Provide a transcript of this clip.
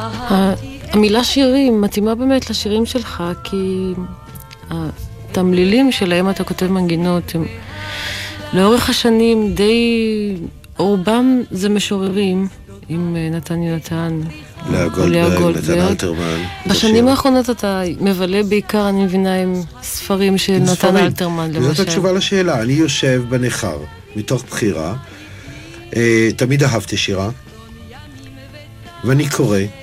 המילה שירים מתאימה באמת לשירים שלך, כי התמלילים שלהם אתה כותב מנגינות, הם לאורך השנים די, רובם זה משוררים, עם נתן יונתן, לאה גולדברג, נתן אלתרמן. בשנים האחרונות אתה מבלה בעיקר, אני מבינה, עם ספרים של נתן אלתרמן, למשל. זאת התשובה לשאלה, אני יושב בניכר, מתוך בחירה, תמיד אהבתי שירה, ואני קורא,